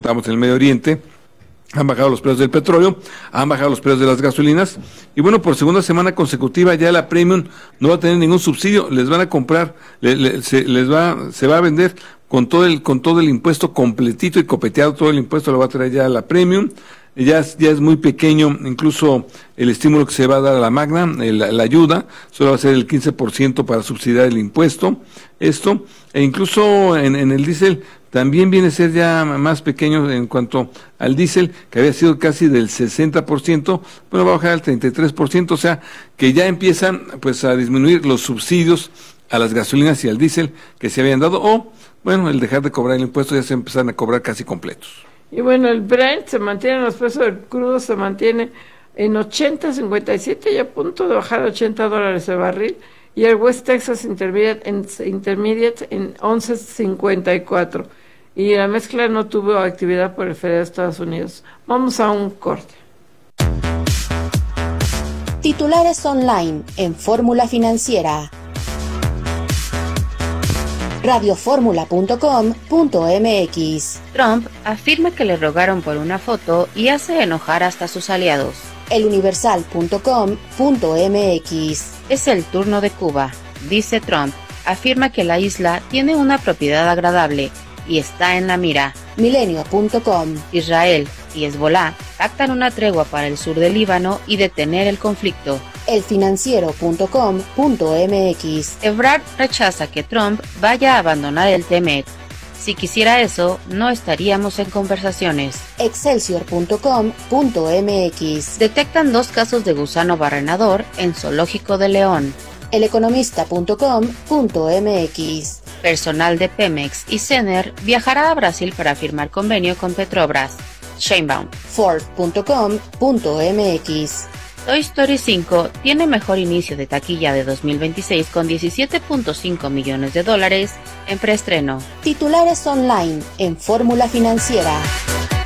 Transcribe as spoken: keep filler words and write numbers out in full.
estamos en el Medio Oriente, han bajado los precios del petróleo, han bajado los precios de las gasolinas, y bueno, por segunda semana consecutiva ya la Premium no va a tener ningún subsidio, les van a comprar, le, le, se, les va, se va a vender con todo el, con todo el impuesto completito y copeteado, todo el impuesto lo va a traer ya la Premium. Ya, ya es muy pequeño, incluso el estímulo que se va a dar a la Magna, la, la ayuda, solo va a ser el quince por ciento para subsidiar el impuesto, esto, e incluso en, en el diésel también viene a ser ya más pequeño en cuanto al diésel, que había sido casi del sesenta por ciento, bueno, va a bajar al treinta y tres por ciento, o sea, que ya empiezan pues a disminuir los subsidios a las gasolinas y al diésel que se habían dado, o, bueno, el dejar de cobrar el impuesto ya se empezaron a cobrar casi completos. Y bueno, el Brent se mantiene, los precios del crudo se mantiene en ochenta cincuenta y siete y a punto de bajar a ochenta dólares el barril, y el West Texas Intermediate en, Intermediate en once cincuenta y cuatro. Y la mezcla no tuvo actividad por el Federal de Estados Unidos. Vamos a un corte. Titulares online en Fórmula Financiera. radio fórmula punto com punto m x. Trump afirma que le rogaron por una foto y hace enojar hasta sus aliados. el universal punto com punto m x. Es el turno de Cuba, dice Trump. Afirma que la isla tiene una propiedad agradable y está en la mira. milenio punto com. Israel y Hezbolá pactan una tregua para el sur del Líbano y detener el conflicto. el financiero punto com punto m x. Ebrard rechaza que Trump vaya a abandonar el T M E C. Si quisiera eso, no estaríamos en conversaciones. excelsior punto com punto m x. Detectan dos casos de gusano barrenador en zoológico de León. el economista punto com punto m x. Personal de Pemex y Sener viajará a Brasil para firmar convenio con Petrobras. Sheinbaum. Ford punto com punto m x. Toy Story cinco tiene mejor inicio de taquilla de dos mil veintiséis con diecisiete punto cinco millones de dólares en preestreno. Titulares online en Fórmula Financiera.